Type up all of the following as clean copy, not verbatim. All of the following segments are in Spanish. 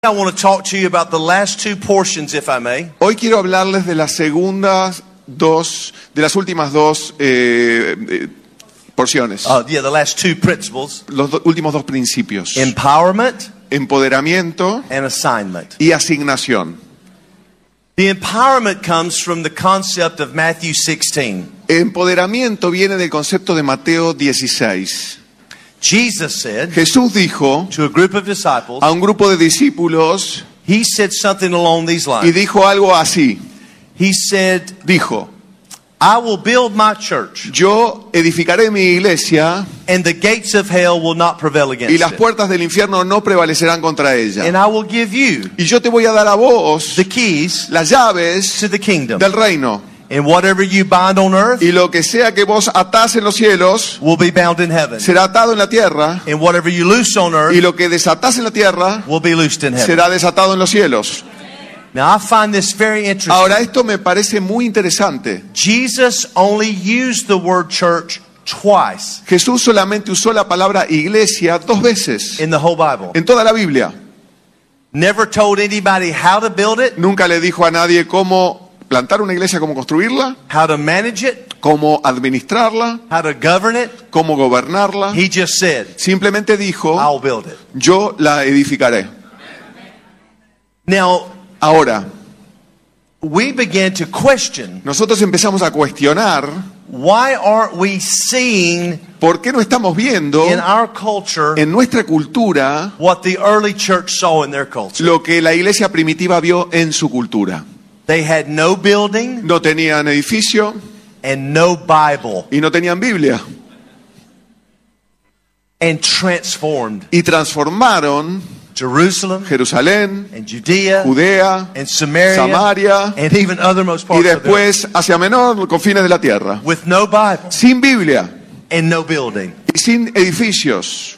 I want to talk to you about the last two portions, if I may. Hoy quiero hablarles de las últimas dos porciones. The last two principles. Los últimos dos principios. Empowerment, Empoderamiento and assignment. y asignación. The empowerment comes from the concept of Matthew 16. Empoderamiento viene del concepto de Mateo 16. Jesus said Jesús dijo to a group of disciples, a un grupo de discípulos he said something along these y lines. dijo algo así. He said, Dijo, I will build my church, yo edificaré mi iglesia and the gates of hell will not prevail against y las it. puertas del infierno no prevalecerán contra And ella. I will give you Y yo te voy a dar a vos the keys las llaves to the kingdom. del reino. And whatever you bind on earth Y lo que sea que vos atás en los cielos will be bound in heaven. será atado en la tierra, And whatever you loose on earth y lo que desatás en la tierra will be loosed in heaven. será desatado en los cielos. Now I find this very interesting. Ahora, esto me parece muy interesante. Jesus only used the word church twice Jesús solamente usó la palabra iglesia 2 veces in the whole Bible. en toda la Biblia. Never told anybody how to build it, Nunca le dijo a nadie cómo plantar una iglesia, cómo construirla, how to manage it, cómo administrarla, how to govern it. cómo gobernarla. He just said, Simplemente dijo, I'll build it. yo la edificaré. Now, Ahora, we began to question, nosotros empezamos a cuestionar why aren't we seeing por qué no estamos viendo in our culture en nuestra cultura what the early church saw in their culture? lo que la iglesia primitiva vio en su cultura. They had no building No tenían edificio and no Bible, y no tenían Biblia. and transformed Y transformaron Jerusalem Jerusalén, and Judea Judea, and Samaria Samaria and even othermost y parts of the earth después Asia Menor, confines de la tierra. with no Bible Sin Biblia and no building. y sin edificios.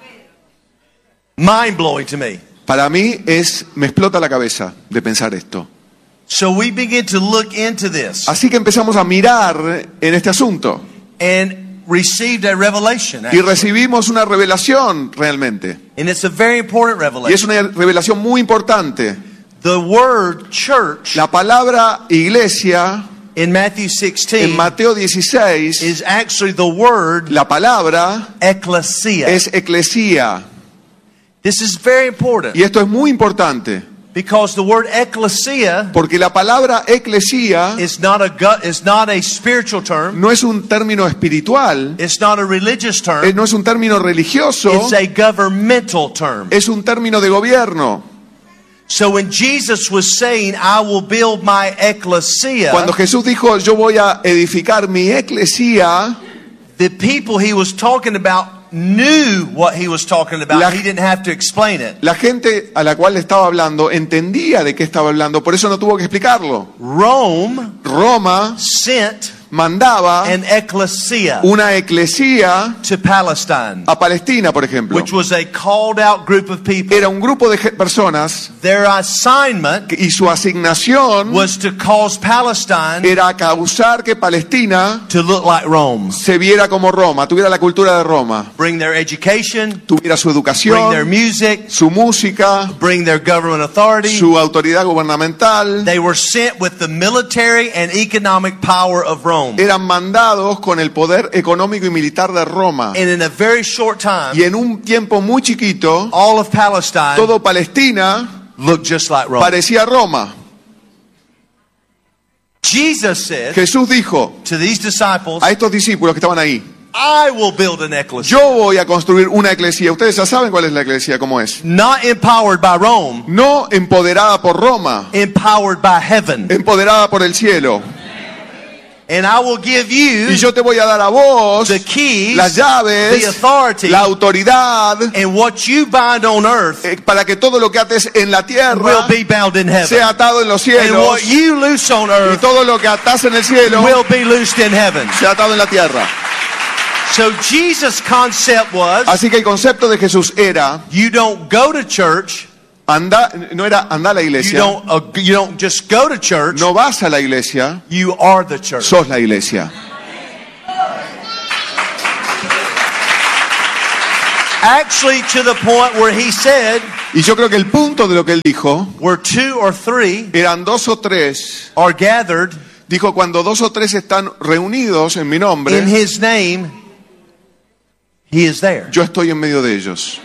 Mind blowing to me. Para mí me explota la cabeza de pensar esto. So we begin to look into this Así que empezamos a mirar en este asunto and received a revelation. y actually. recibimos una revelación realmente. And it's a very important Y es revelation. una revelación muy importante. The word church La palabra iglesia in Matthew en 16 Mateo 16, is actually the word la palabra ecclesia. es eclesía. This is very important Y esto es muy importante because the word ecclesia porque la palabra eclesía is not a spiritual term. no es un término espiritual, It's not a religious term. no es un término religioso, It's a governmental term. es un término de gobierno. So when Jesus was saying, I will build my ecclesia, Cuando Jesús dijo, yo voy a edificar mi eclesía, the people he was talking about knew what he was talking about. La- He didn't have to explain it. la gente a la cual le estaba hablando entendía de qué estaba hablando, por eso no tuvo que explicarlo. Rome Roma sent mandaba an ecclesia una eclesía to Palestine, a Palestina, por ejemplo. which was a called out group of people. Era un grupo de personas Their assignment y su asignación was to cause Palestine era causar que Palestina to look like Rome. se viera como Roma, tuviera la cultura de Roma, Bring their education, tuviera su bring their educación, music, su música, bring their government authority. su autoridad gubernamental. They were sent with the military and economic power of Rome. Eran mandados con el poder económico y militar de Roma. And in a very short time, Y en un tiempo muy chiquito, all of Palestine todo Palestina looked just like Rome. parecía Roma. Jesus said Jesús dijo to these disciples, a estos discípulos que estaban ahí, I will build an ecclesia. yo voy a construir una iglesia. Ustedes ya saben cuál es la iglesia, cómo es. Not empowered by Rome, No empoderada por Roma, empowered by heaven. empoderada por el cielo. And I will give Y you yo te voy a dar a vos the keys, las the llaves, authority, la autoridad, and what you bind on earth para que todo lo que ates en la will tierra be bound in heaven. sea atado en los And cielos, what you loose on y earth todo lo que atas en el cielo will be loosed in heaven. sea atado en la tierra. So Jesus' concept was, Así que el concepto de Jesús era you don't go to church, no era anda a la you iglesia, don't just go to church, no vas a la iglesia, you are the church. sos la iglesia. Actually, to the point where he said, Y yo creo que el punto de lo que él dijo, where 2 or 3 eran 2 o 3. are gathered Dijo, cuando 2 o 3 están reunidos en mi in nombre, his name, he is there. yo estoy en medio de ellos.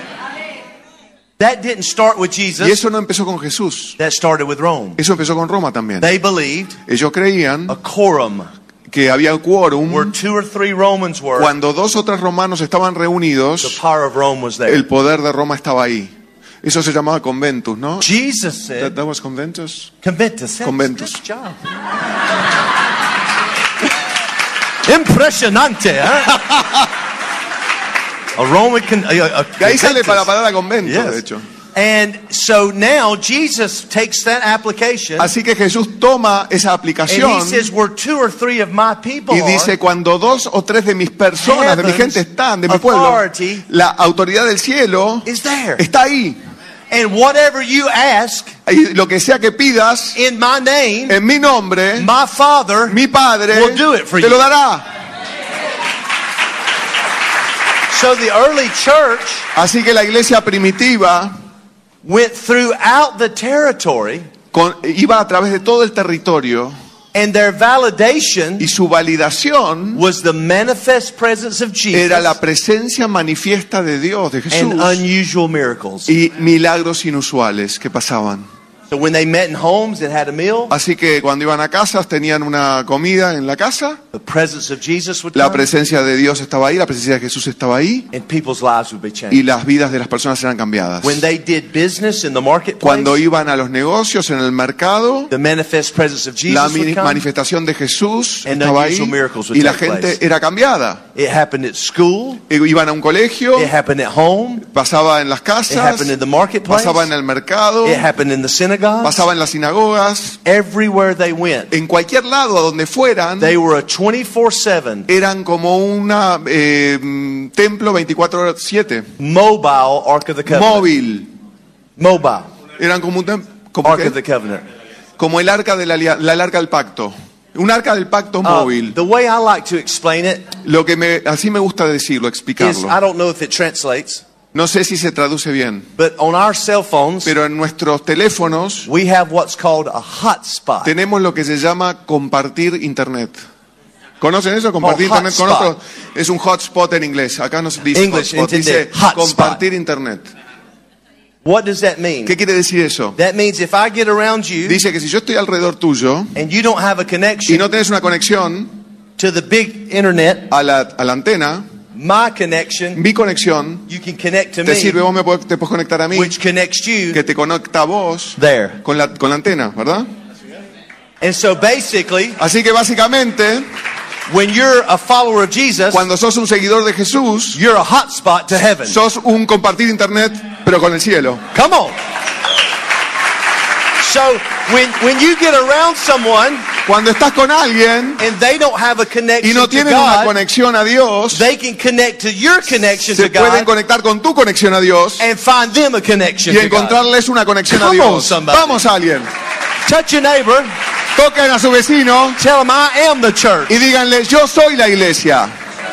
That didn't start with Y Jesus. eso no empezó con Jesús. That started with Rome. Eso empezó con Roma también. They believed Ellos creían a quorum, que había quórum. where 2 or 3 Romans were, Cuando 2 o 3 romanos estaban the reunidos, power of Rome was there. el poder de Roma estaba ahí. Eso se llamaba conventus, ¿no? Jesus said, That was conventus. Conventus. Conventus. Good job. Impresionante, ¿eh? A Roman De ahí sale para la conventus. palabra convento, Yes. de hecho. And so now Jesus takes that application Así que Jesús toma esa and aplicación he says, where 2 or 3 of my people y dice, cuando 2 o 3 de mis personas, de mi gente están, de mi pueblo, authority la autoridad del cielo is there. está ahí. And whatever you ask Y lo que sea que pidas in my name, en mi nombre, my Father mi Padre will do it for te lo you. dará. So the early church Así que la iglesia primitiva went throughout the territory, iba a través de todo el territorio and their validation y su validación was the manifest presence of Jesus era la presencia manifiesta de Dios, de and Jesús, unusual miracles. y milagros inusuales que pasaban. So when they met in homes and had a meal, Así que cuando iban a casas tenían una comida en la casa, the presence of Jesus would la come, presencia de Dios estaba ahí, la presencia de Jesús estaba ahí, and people's lives would be y changed. las vidas de las personas eran cambiadas. When they did business in the marketplace, Cuando iban a los negocios, en el mercado, the manifest presence of la Jesus would come. manifestación de Jesús And estaba ahí, unusual miracles would y la take gente place. era cambiada. It happened at school. Iban a un colegio, It happened at home. pasaba en las It casas, happened in the marketplace. pasaba en el mercado, It happened in the synagogues. pasaba en las sinagogas, Everywhere they went, en cualquier lado a donde fueran, they were a 24/7 eran como una templo 24/7, mobile Ark of the Covenant. móvil. Mobile Eran como un como, Ark of the Covenant. como el arca de el arca del pacto. Un arca del pacto móvil. The way I like to explain it Lo que así me gusta decirlo, is, explicarlo. I don't know if it translates, No sé si se traduce bien, but on our cell phones, pero en nuestros teléfonos we have what's called a hotspot. tenemos lo que se llama compartir internet. ¿Conocen eso? Compartir Oh, internet con hotspot. otros. Es un hotspot en inglés. Acá no se dice English, hotspot, entendé. dice Hotspot. compartir internet. What does that mean? ¿Qué quiere decir eso? That means if I get around you Dice que si yo estoy alrededor tuyo and you don't have a y connection no tenés una conexión to the big internet, a la antena, my connection, mi conexión you can connect to te sirve, me, vos te puedes conectar a mí, which connects you que te conecta a vos there. con la antena, ¿verdad? And so basically, Así que básicamente, when you're a follower of Jesus, cuando sos un seguidor de Jesús, you're a hotspot to heaven. sos un compartir internet, pero con el cielo. Come on. So when you get around someone Cuando estás con alguien and they don't have a y connection no to tienen una God, conexión a Dios, they can connect to your connection se to pueden God conectar con tu conexión a Dios and find them a connection y to God. encontrarles una conexión a Come on, Dios. somebody. Vamos a alguien. Touch your neighbor, Toquen a su vecino tell him I am the church. y díganle, yo soy la iglesia.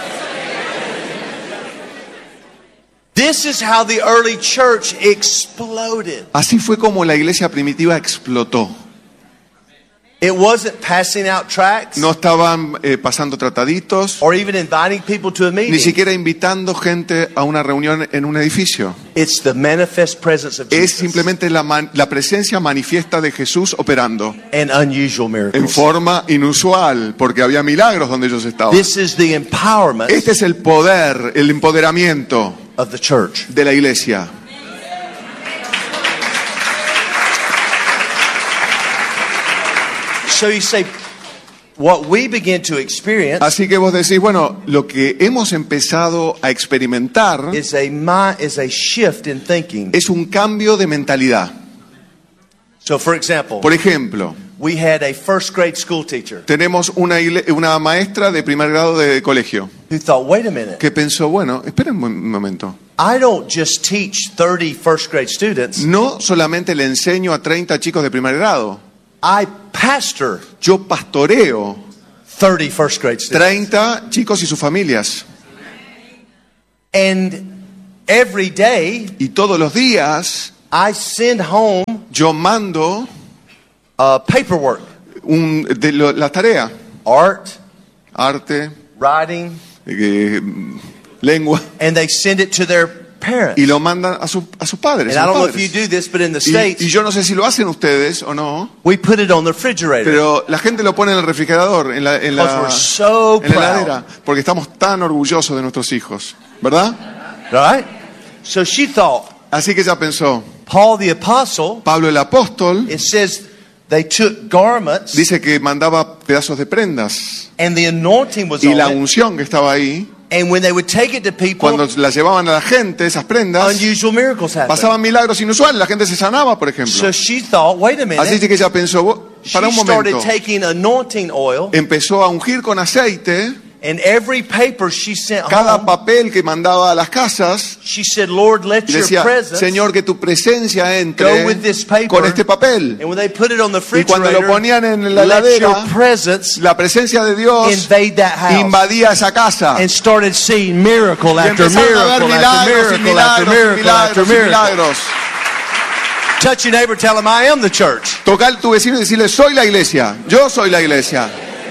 This is how the early church exploded. Así fue como la iglesia primitiva explotó. It wasn't passing out tracts No estaban pasando trataditos, or even inviting people to a ni meeting. siquiera invitando gente a una reunión en un edificio. It's the manifest presence of Es Jesus simplemente la presencia manifiesta de Jesús operando and unusual en miracles. forma inusual, porque había milagros donde ellos estaban. This is the empowerment Este es el poder, el empoderamiento of the church. de la iglesia. So you say, what we begin to experience Así que vos decís, bueno, lo que hemos empezado a experimentar is a shift in thinking. es un cambio de mentalidad. So for example, Por ejemplo, we had a first grade school teacher tenemos una maestra de primer grado de colegio who thought, wait a minute, que pensó, bueno, esperen un momento. I don't just teach 30 first grade students, No solamente le enseño a 30 chicos de primer grado, I pastor yo pastoreo 30 first grade students. 30 chicos y sus familias. And every day Y todos los días I send home yo mando paperwork, la tarea, art, arte, writing, lengua, and they send it to their parents. y lo mandan a sus padres. And I a los don't know if you padres. do this, but in the Y States, yo no sé si lo hacen ustedes o no, we put it on the refrigerator. pero la gente lo pone en el refrigerador, en la Because we're so en la proud. heladera, porque estamos tan orgullosos de nuestros hijos, ¿verdad? Right? So she thought, Así que ella pensó, Paul the Apostle, Pablo el apóstol it says they took garments dice que mandaba pedazos de prendas and the anointing was y la on it. unción que estaba ahí, And when they would take it to people, cuando la llevaban a la gente, esas prendas, unusual miracles happened. pasaban milagros inusuales, la gente se sanaba, por ejemplo. So she thought, wait a Así minute. que ella pensó, para un She started momento, taking anointing oil, empezó a ungir con aceite and every paper she sent cada home, papel que mandaba a las casas she said, Lord, let y your decía, presence Señor, que tu presencia entre go with this paper. con este papel. And when they put it on the Y cuando lo refrigerator, ponían en la let your heladera, presence la presencia de Dios invade that house. invadía esa casa. And started seeing miracle Y after empezaron a ver miracle after milagros y miracle after milagros y miracle after milagros y miracle. milagros. Touch your neighbor, tell him I am the church. Tocar a tu vecino y decirle, soy la iglesia, yo soy la iglesia.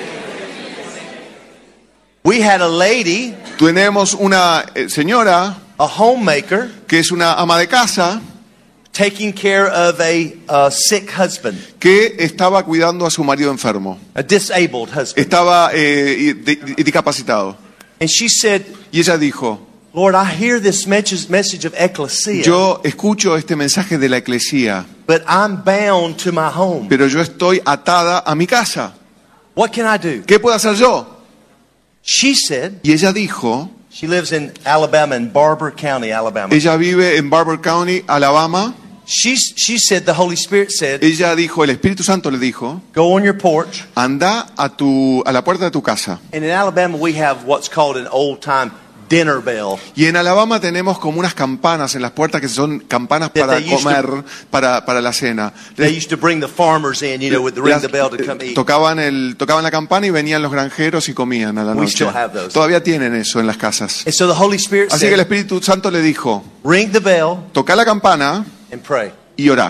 We had a lady, Tenemos una señora a homemaker, que es una ama de casa taking care of a sick husband, que estaba cuidando a su marido enfermo. a disabled husband. Estaba discapacitado. And she said, Y ella dijo, Lord, I hear this message of ecclesia, yo escucho este mensaje de la iglesia, but I'm bound to my home. pero yo estoy atada a mi casa. What can I do? ¿Qué puedo hacer yo? She said, Y ella dijo, she lives in Alabama, in Barber County, Alabama. ella vive en Barber County, Alabama. She said, the Holy Spirit said, Ella dijo, el Espíritu Santo le dijo, go on your porch. anda a la puerta de tu casa. And in Alabama, we have what's called an old-time dinner bell. Y en Alabama tenemos como unas campanas en las puertas que son campanas That para they used comer, para la cena. They used to bring the farmers in, with the ring the bell to come eat. Tocaban la campana y venían los granjeros y comían a la We noche. still have those. Todavía tienen eso en las casas. And so the Holy Spirit Así que el said, Espíritu Santo le dijo, ring the bell toca la campana and pray. y orá.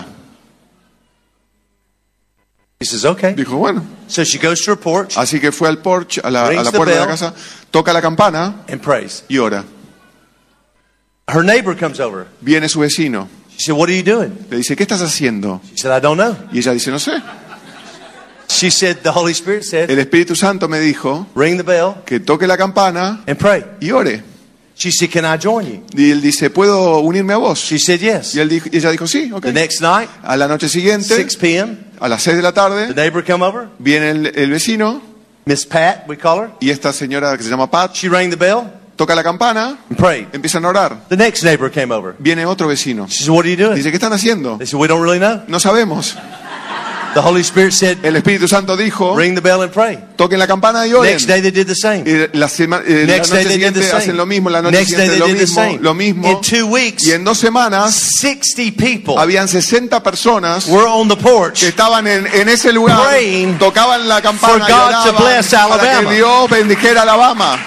He says, okay. Dijo, bueno. So she goes to her porch Así que fue al porche, a la Rings the puerta de la bell. casa, toca la campana and prays. y ora. Her neighbor comes over. Viene su vecino, She said, what are you doing? le dice, ¿qué estás haciendo? She said, I don't know. Y ella dice, no sé. She said, the Holy Spirit said, El Espíritu Santo me dijo ring the bell que toque la campana and pray. y ore. She said, can I join you? Y él dice, ¿puedo unirme a vos? She said, yes. Y ella dijo, sí, ok. The next night, A la noche siguiente, 6 p.m., a las 6 de la the tarde, neighbor come over. viene el vecino Miss Pat, we call her. y esta señora que se llama Pat She rang the bell toca la campana, and prayed. empiezan a orar. The next neighbor came over. Viene otro vecino. She said, what are you doing? Dice, ¿qué están haciendo? They said, we don't really know. No sabemos. The Holy Spirit said, El Espíritu Santo dijo, ring the bell and pray. toquen la campana y oren. Next day they did the same. Y la Next day noche they did the siguiente same. hacen lo mismo, la noche Next day siguiente they did the same. lo mismo. In 2 weeks, Y en 2 semanas 60 people habían 60 personas were on the porch. que estaban en ese lugar, Praying tocaban la campana for y God to oraban bless para Alabama. que Dios bendijera Alabama.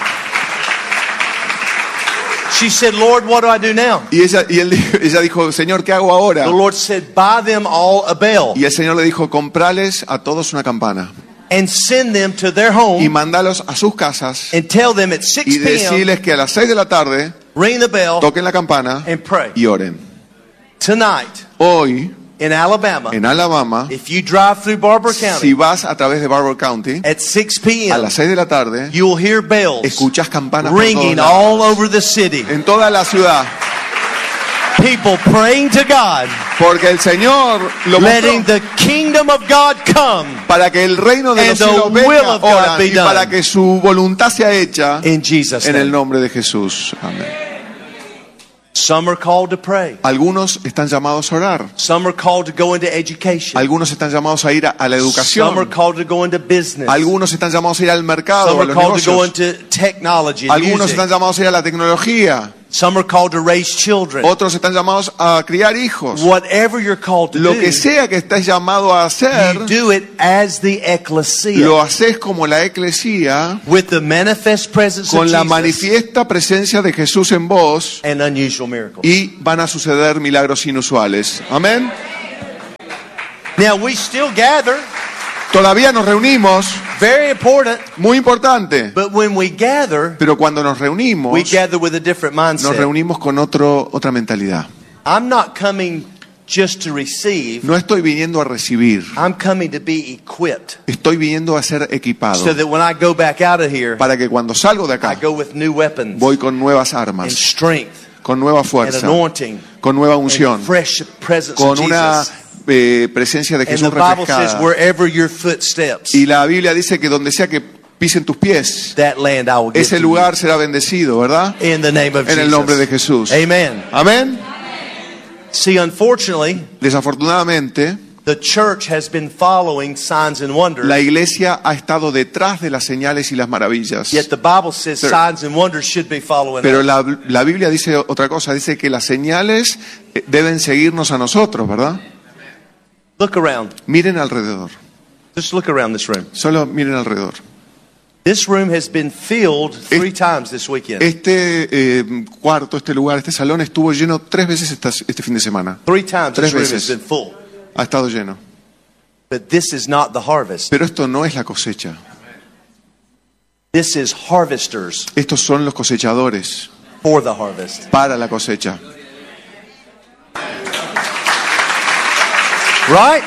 She said, Lord, what do I do now? Y ella dijo, Señor, ¿qué hago ahora? The Lord said, buy them all a bell Y el Señor le dijo, comprales a todos una campana and send them to their y home mandalos a sus casas and tell them at 6 y p.m. decirles que a las 6 de la tarde ring the bell toquen la campana and pray. y oren. Tonight Hoy, in Alabama, en Alabama, if you drive through Barber si County vas a través de Barber County, at 6 a p.m., las 6 de la tarde, you will hear bells escuchas campanas por todos ringing lados, all over the city. en toda la ciudad, People praying to God, porque el Señor lo letting mostró the kingdom of God come para que el reino de and los the cielos will venga, of God oran, be y done. para que su voluntad sea hecha in Jesus' en el name. nombre de Jesús. Amén. Some are called to pray. Algunos están llamados a orar. Some are called to go into education. Algunos están llamados a ir a la Some are educación. called to go into business. Algunos están llamados a ir al mercado, Some a are los called to go negocios. into technology and Algunos music. están llamados a ir a la tecnología. Some are called to raise children. Otros están llamados a criar hijos. Whatever you're called to Lo do, que sea que estés llamado a hacer, you do it as the ecclesia, lo haces como la eclesía, with the manifest presence of con la Jesus manifiesta presencia de Jesús en vos, and unusual miracles. y van a suceder milagros inusuales. Amén. Now we still gather, Todavía nos reunimos, very important, muy importante, but when we gather, pero cuando nos reunimos, we gather with a different nos mindset. reunimos con otra mentalidad. I'm not coming just to receive, No estoy viniendo a recibir, I'm coming to be equipped, estoy viniendo a ser equipado, so that when I go back out of here, para que cuando salgo de I acá, go with new weapons voy con nuevas and armas, strength con nueva and fuerza, anointing con nueva and unción, fresh presence con of una Jesus. presencia de And Jesús the Bible says, refrescada. wherever your foot steps, Y la Biblia dice que donde sea que pisen tus pies, that land I will give ese to lugar será bendecido, ¿verdad? you. In the name of En el Jesus. nombre de Jesús. Amen. Amén. See, unfortunately, Desafortunadamente, the church has been following signs and wonders. la iglesia ha estado detrás de las señales y las maravillas. Yet the Bible says Pero- signs and wonders should be following Pero us. la Biblia dice otra cosa, dice que las señales deben seguirnos a nosotros, ¿verdad? Look around. Miren alrededor, Just look around this room. solo miren alrededor. This room has been filled 3 times this weekend. Este cuarto, este lugar, este salón estuvo lleno 3 veces este fin de semana. 3 times 3 this room has veces. been full. Ha estado lleno. But this is not the harvest. Pero esto no es la cosecha. This is harvesters Estos son los cosechadores for the harvest. para la cosecha. Right?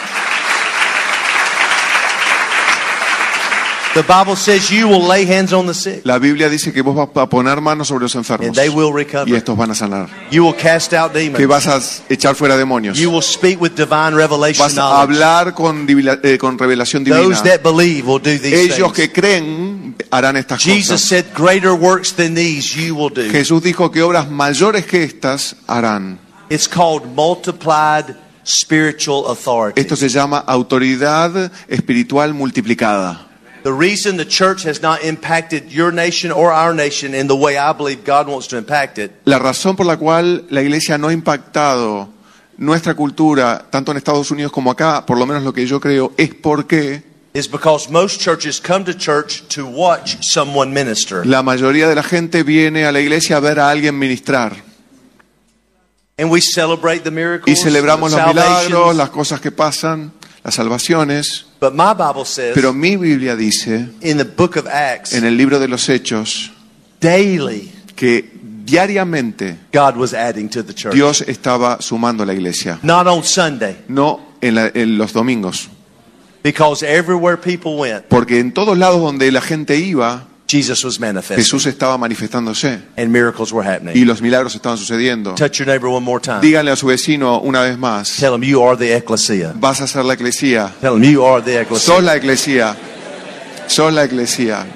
The Bible says you will lay hands on the sick La Biblia dice que vos vas a poner manos sobre los and enfermos they will y recover. estos van a sanar. You will cast out Que demons. vas a echar fuera demonios. You will speak with divine revelation Vas a knowledge. hablar con revelación divina. Those that believe will do these Ellos que things. creen harán estas Jesus cosas. said, greater works than these you will do. Jesús dijo que obras mayores que estas harán. It's called multiplied spiritual authority. Esto se llama autoridad espiritual multiplicada. The reason the church has not impacted your nation or our nation in the way I believe God wants to impact it La razón por la cual la iglesia no ha impactado nuestra cultura, tanto en Estados Unidos como acá, por lo menos lo que yo creo, es porque is because most churches come to church to watch someone minister. la mayoría de la gente viene a la iglesia a ver a alguien ministrar. And we celebrate the miracles, Y celebramos the los milagros, salvations. las cosas que pasan, las salvaciones. But my Bible says Pero mi Biblia dice, in the book of Acts, en el libro de los Hechos, daily que diariamente God was adding to the church. Dios estaba sumando a la iglesia. Not on Sunday, No en los domingos. because everywhere people went, Porque en todos lados donde la gente iba, Jesus was manifesting Jesús estaba manifestándose. and miracles were Y happening. los milagros estaban sucediendo. Touch your neighbor one more time. Díganle a su vecino una vez más, Tell him you are the ecclesia. vas a ser la iglesia. Tell him you are the ecclesia. Sos la iglesia. Sos la iglesia.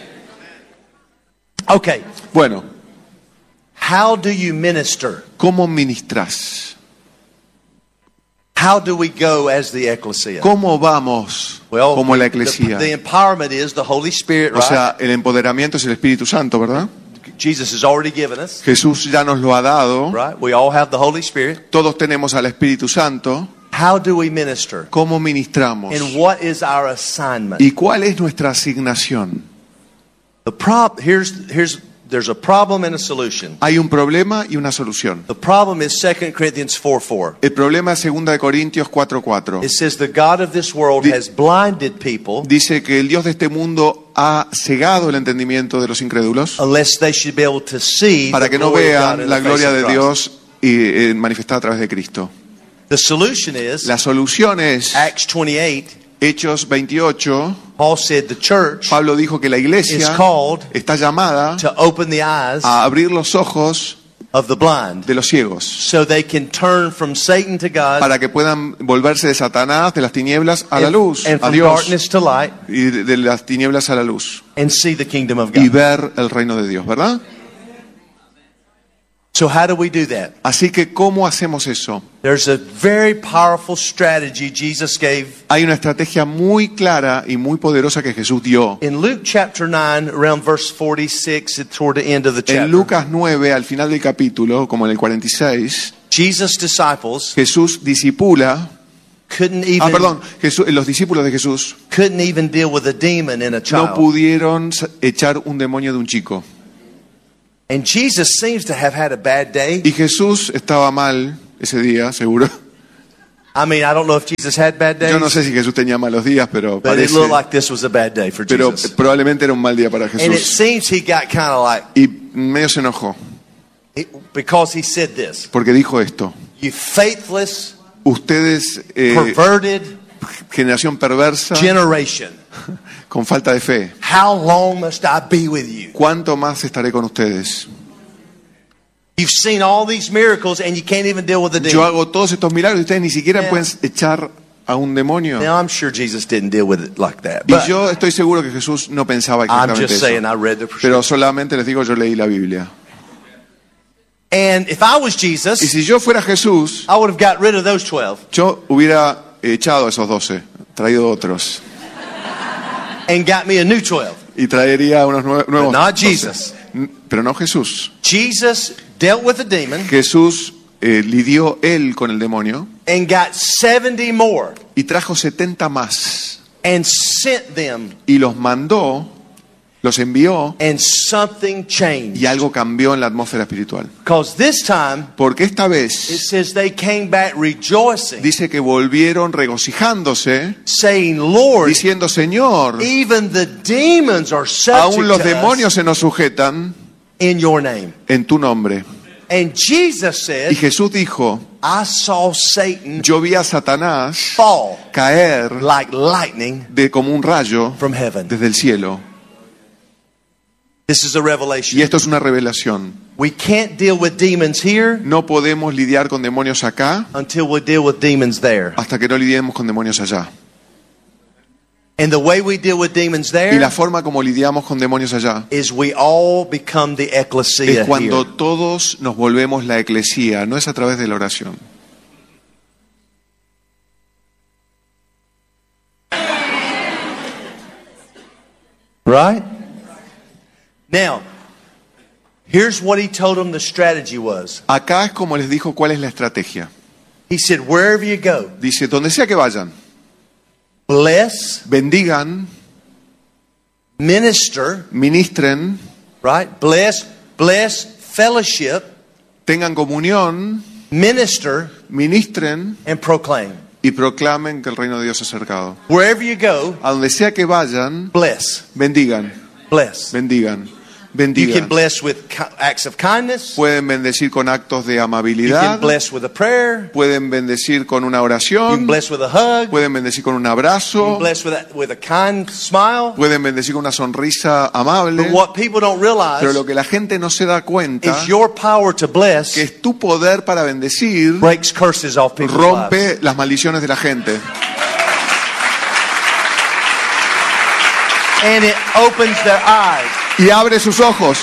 Okay, Bueno, how do you minister? ¿cómo ministras? How do we go as the ecclesia? ¿Cómo vamos Well, como la the iglesia? empowerment is the Holy Spirit, O right? sea, el empoderamiento es el Espíritu Santo, ¿verdad? Jesus has already given us, Jesús ya nos lo ha dado. right? We all have the Holy Spirit. Todos tenemos al Espíritu Santo. How do we minister? ¿Cómo ministramos? And what is our assignment? ¿Y cuál es nuestra asignación? There's a problem and a solution. Hay un problema y una solución. The problem is 2 Corinthians 4:4. El problema es 2 de Corintios 4:4. It says the God of this world has blinded people Dice que el Dios de este mundo ha cegado el entendimiento de los incrédulos unless they should be able to see para the que no glory of God vean in la the face gloria of de Christ. Dios manifestada a través de Cristo. The solution is La solución es Acts 28. Hechos 28. Paul said the church Pablo dijo que la is iglesia called está llamada to open the eyes a abrir los ojos of the blind de los ciegos so they can turn from Satan to God para que puedan volverse de Satanás, de las tinieblas a la luz, and a from Dios, darkness to light y de las tinieblas a la luz, and see the kingdom of y God. ver el reino de Dios, ¿verdad? So how do we do that? Así que, ¿cómo hacemos eso? There's a very powerful strategy Jesus gave. Hay una estrategia muy clara y muy poderosa que Jesús dio. In Luke chapter 9, around verse 46, toward the end of the chapter, En Lucas 9, al final del capítulo, como en el 46, Jesus' disciples Jesús discipula. Los discípulos de Jesús couldn't even deal with a demon in a child. no pudieron echar un demonio de un chico. And Jesus seems to have had a bad day. Y Jesús estaba mal ese día, seguro. I mean, I don't know if Jesus had bad days. Yo no sé si Jesús tenía malos días, pero But it parece. looked like this was a bad day for Pero Jesus. probablemente era un mal día para And it Jesús. seems he got kind of like, Y medio se enojó because he said this: porque dijo esto. "You faithless, Ustedes, perverted generación perversa, generation, con falta de fe, how long must I be with you? ¿cuánto más estaré con ustedes? You've seen all these miracles and you can't even deal with the Yo demon." hago todos estos milagros y ustedes ni siquiera pueden echar a un demonio. Now I'm sure Jesus didn't deal with it like that. Y But yo estoy seguro que Jesús no pensaba I'm exactamente just saying, eso. I read the Pero solamente les digo, yo leí la Biblia. And if I was Y Jesus, si yo fuera Jesús, I would have got rid of those 12 yo hubiera echado a esos 12, traído otros. and got me a new 12. Y traería unos nuevos. But not 12. Jesus. Pero no Jesús. Jesus dealt with the demon Jesús lidió él con el demonio and got 70 more y trajo 70 más. and sent them, Y los mandó, los envió, and something changed. y algo cambió en la atmósfera espiritual. Because this time, Porque esta it vez says they came back rejoicing, dice que volvieron regocijándose, saying, "Lord, diciendo, Señor, even the demons are aún los subject to demonios us se nos sujetan in your name." en tu nombre. And Jesus Y said, Jesús dijo, "I saw Satan yo vi a Satanás fall caer like lightning como un rayo from heaven." desde el cielo. This is a Y revelation. esto es una revelación. We can't deal with demons here No podemos lidiar con demonios acá until we deal with demons there. hasta que no lidiemos con demonios allá. And the way we deal with demons Y there la forma como lidiamos con demonios allá is we all become the ecclesia es cuando here. todos nos volvemos la eclesía, no es a través de la oración. Right? Now, here's what he told them the strategy was. Acá es como les dijo cuál es la estrategia. He said, wherever you go, Dice, donde sea que vayan, bless, bendigan, minister, ministren, right? Bless, fellowship, tengan comunión, minister, ministren and proclaim. y proclamen que el reino de Dios es acercado. Wherever you go, A donde sea que vayan, bless, bendigan, bless. bendigan, You can bendigan. bless with acts of kindness. Pueden bendecir con actos de You amabilidad, can bless with a prayer. pueden bendecir con una You can oración, bless with a hug. You pueden bendecir con un can abrazo, bless with a kind smile. pueden bendecir con una sonrisa amable. But what people don't Pero realize lo que la gente no se da cuenta is your power to bless que es tu poder para bendecir breaks curses off people's lives. rompe las maldiciones de la gente And it opens their eyes. y abre sus ojos.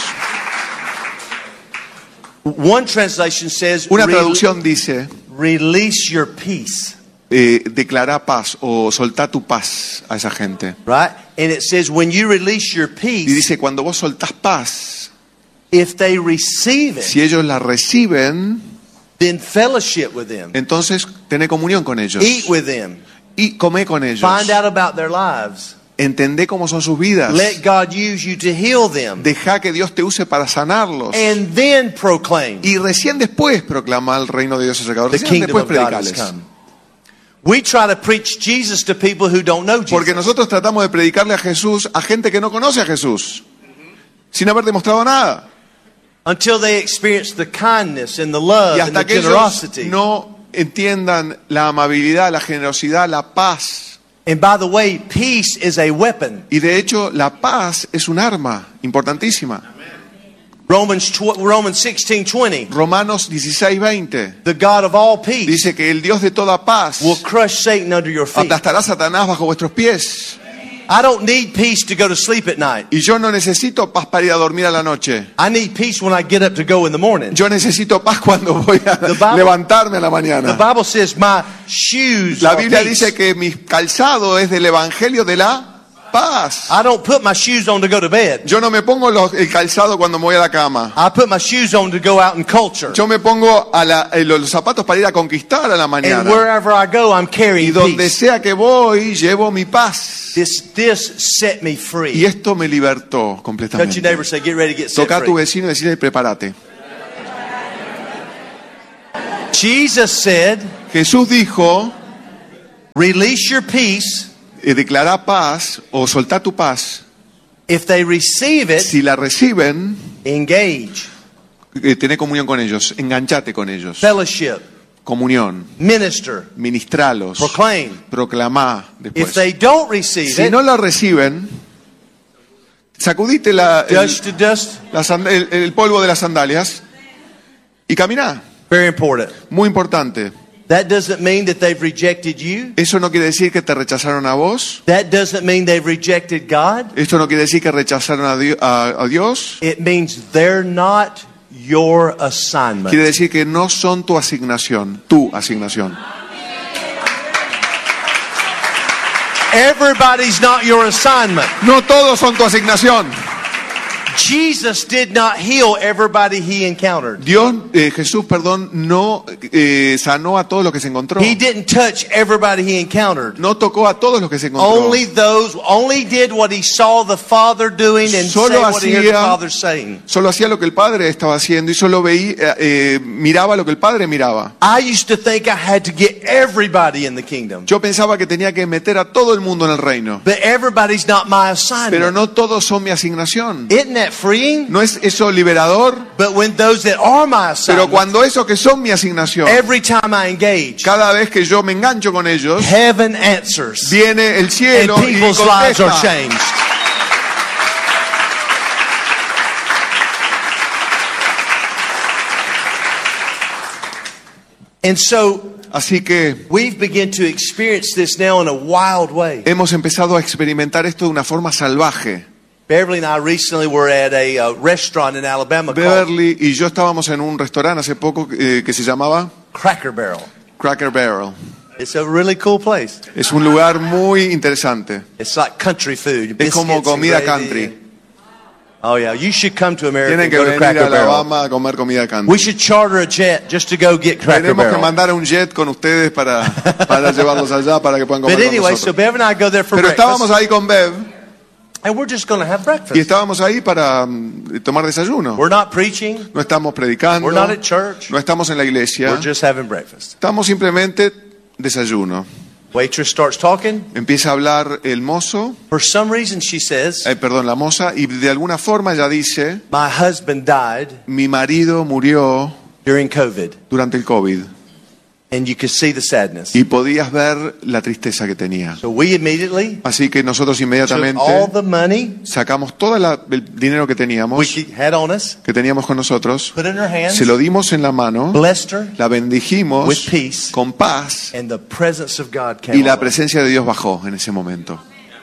One translation says, Una traducción dice, release your peace. declara paz o soltá tu paz a esa gente. Right? And it says, when you release your Y peace, dice, cuando vos soltás paz, if they receive it, si ellos la reciben, then fellowship with them. entonces tené comunión con ellos Eat with them. y comé con ellos. Find out about their lives. Entendé cómo son sus vidas. Let God use you to heal them. Deja que Dios te use para sanarlos. And then proclaim Y recién después proclama el reino de Dios acercado. the Recién kingdom después of God has predicarles. come. We try to preach Jesus to people who don't know Porque Jesus. nosotros tratamos de predicarle a Jesús a gente que no conoce a Jesús, sin haber demostrado nada. Until they experience the kindness and the Y love and hasta the que ellos generosity. no entiendan la amabilidad, la generosidad, la paz. And by the way, peace is a weapon. Y de hecho, la paz es un arma importantísima. Romans 16:20. Romanos 16:20 The God of all peace dice que el Dios de toda paz will crush Satan under your feet. aplastará a Satanás bajo vuestros pies. I don't need peace to go to sleep at night. Y yo no necesito paz para ir a dormir a la noche. I need peace when I get up to go in the morning. Yo necesito paz cuando voy a Bible- levantarme a la The mañana. Bible says my shoes La are Biblia peace. dice que mi calzado es del evangelio de la paz. I don't put my shoes on to go to bed. Yo no me pongo el calzado cuando me voy a la cama. I put my shoes on to go out in culture. Yo me pongo los zapatos para ir a conquistar a la And mañana. wherever I go, I'm Y carrying donde peace. sea que voy, llevo mi paz. This set me Y free. esto me libertó Touch your completamente. neighbor, say, get ready to get set Toca a tu free. vecino y decirle, prepárate. Jesus said, Jesús dijo, release your peace. declara paz o soltá tu paz. If they receive it, Si la reciben, engage. tené comunión con ellos, enganchate con ellos. Fellowship. Comunión, Minister. ministralos, Proclaim. proclamá If después. they don't receive Si it, no la reciben, sacudite dust to dust. el polvo de las sandalias y caminá. Very important. Muy importante. That doesn't mean that they've rejected you. Eso no quiere decir que te rechazaron a vos. That doesn't mean they've rejected God. Esto no quiere decir que rechazaron a Dios. It means they're not your assignment. Quiere decir que no son tu asignación. Everybody's not your assignment. No todos son tu asignación. Jesus did not heal everybody he encountered. Jesús, no sanó a todos los que se encontró. He didn't touch everybody he encountered. No tocó a todos los que se encontró. Only did what he saw the Father doing and Solo say what he heard the hacía- Father saying. Solo hacía lo que el Padre estaba haciendo y solo miraba lo que el Padre miraba. I used to think I had to get everybody in the kingdom. Yo pensaba que tenía que meter a todo el mundo en el reino. But everybody's not my assignment. Pero no todos son mi asignación. Isn't that freeing? ¿No es eso liberador? But when those that are my Pero assignment, cuando esos que son mi asignación, every time I engage, cada vez que yo me engancho con ellos, heaven answers. viene el And cielo y people's lives are contesta. changed. And so Así que we've begun to experience this now in a wild way. hemos empezado a experimentar esto de una forma salvaje. Beverly and I recently were at a restaurant in Alabama called Beverly y yo estábamos en un restaurante hace poco que se llamaba Cracker Barrel. Cracker Barrel. It's a really cool place. Es un lugar muy interesante. It's like country food. Es como biscuits and comida gravy. country. Oh yeah, you should come to America Tienen and que go to venir a Cracker Barrel. Alabama a comer comida country. We should charter a jet just to go get Cracker Tenemos que Barrel. mandar un jet con ustedes para llevarlos allá para que puedan comer But con anyway, so nosotros. Bev and I go there for Pero estábamos breakfast, ahí con Bev and we're just going to have y breakfast. estábamos ahí para tomar desayuno. We're not preaching. No estamos predicando, We're not at church. no estamos en la iglesia, We're just having breakfast. estamos simplemente desayuno. Waitress starts talking. Empieza a hablar el mozo, For some reason, she says, la moza, y de alguna forma ella dice, "My husband died mi marido murió during COVID," durante el COVID. and you could see the sadness. Y podías ver la tristeza que tenía. So we immediately Así que nosotros took inmediatamente all the money sacamos todo el dinero que we teníamos had on us, con nosotros, put it in her hands, se lo dimos en la mano, blessed her, la bendijimos with peace, con paz and the presence of God came y la on her. presencia de Dios bajó en ese momento.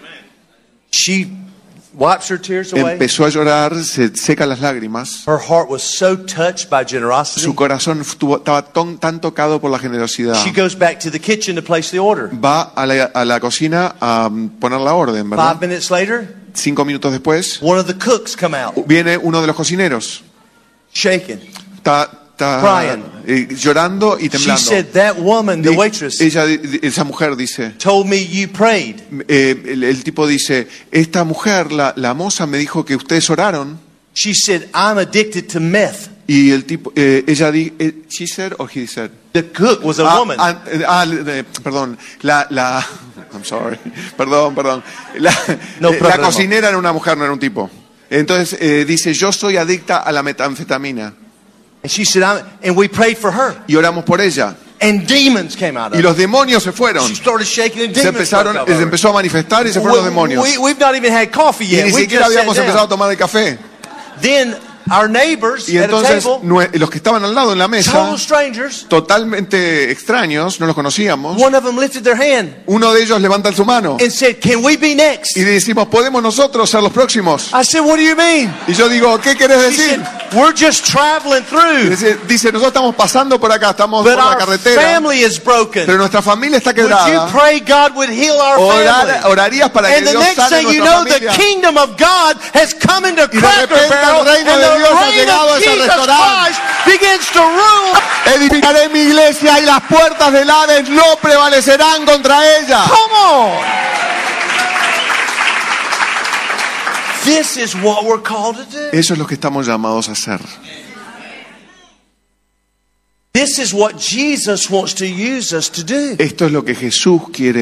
She wipes her tears away. Empezó a llorar, se seca las lágrimas. Her heart was so touched by generosity. Su corazón estaba tan tocado por la generosidad. She goes back to the kitchen to place the order. Va a la cocina a poner la orden, 5 ¿verdad? minutes later, 5 minutos después, one of the cooks come out, viene uno de los cocineros. shaking. Está llorando y She temblando. said, "That woman, the waitress, Esa mujer dice, told me you prayed." el tipo dice, esta mujer, la moza me dijo que ustedes oraron. She said, "I'm addicted to meth." Y el tipo, ella dijo, she said or he said? The cook was a woman. Perdón, I'm sorry, perdón. No La problema. cocinera era una mujer, no era un tipo. Entonces dice, yo soy adicta a la metanfetamina. And she said, and we prayed for her. Y oramos por ella. And demons came out of Y her. los demonios se fueron. She started shaking and Se demons broke out of her. empezó a manifestar y se fueron los demonios. We've not even had coffee Y yet. ni We siquiera just habíamos sat empezado a down. tomar el café. Then our neighbors Y at a entonces table, los que estaban al lado en la mesa, total strangers, totalmente extraños, no los conocíamos, one of them lifted their hand uno de ellos levanta su mano and said, "Can we be next?" y decimos, ¿podemos nosotros ser los próximos? I said, "What do you mean?" Y yo digo, ¿qué querés He decir? said, "We're just traveling through, Dice, nosotros estamos pasando por acá, estamos but por la our carretera, family is broken. pero nuestra familia está Would you quebrada. pray God would heal our family?" Orarías para que And the Dios next sane thing you nuestra know, the familia. kingdom of God has come into Y de Cracker repente Barrel, el reino and de the Dios ha reign llegado a of ese Jesus restaurante. Christ begins to rule. Edificaré mi iglesia y las puertas del Hades no prevalecerán contra ella. Come on! This is what we're called to do. Eso es lo que estamos llamados a hacer. This is what Jesus wants to use us to do. Esto es lo que Jesús quiere